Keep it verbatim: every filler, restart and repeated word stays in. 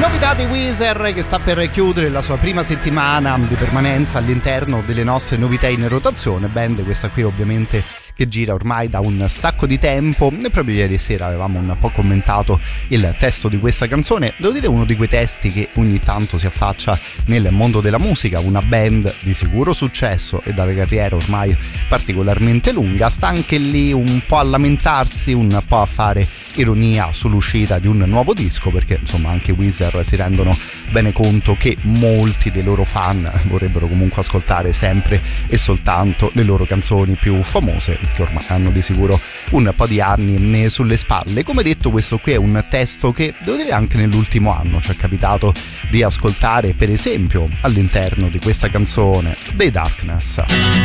Novità di Weezer che sta per chiudere la sua prima settimana di permanenza all'interno delle nostre novità in rotazione. Band questa qui ovviamente che gira ormai da un sacco di tempo, e proprio ieri sera avevamo un po' commentato il testo di questa canzone. Devo dire uno di quei testi che ogni tanto si affaccia nel mondo della musica. Una band di sicuro successo e dalla carriera ormai particolarmente lunga sta anche lì un po' a lamentarsi, un po' a fare ironia sull'uscita di un nuovo disco, perché insomma anche Weezer si rendono bene conto che molti dei loro fan vorrebbero comunque ascoltare sempre e soltanto le loro canzoni più famose, che ormai hanno di sicuro un po' di anni sulle spalle. Come detto, questo qui è un testo che devo dire anche nell'ultimo anno ci è capitato di ascoltare, per esempio all'interno di questa canzone dei Darkness.